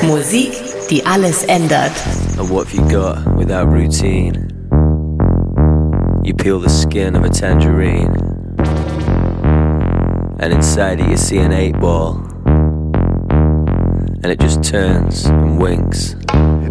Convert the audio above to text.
Musik, die alles ändert. And what have you got without routine? You peel the skin of a tangerine, and inside it you see an 8 ball, and it just turns and winks.